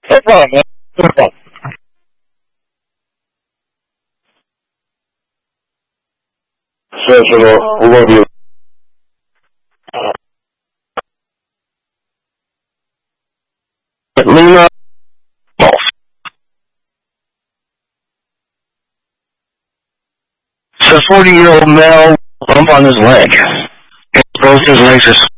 No problem, man. No problem. Says hello. Love you. Lima. It's a 40-year-old male bump on his leg. Both his legs are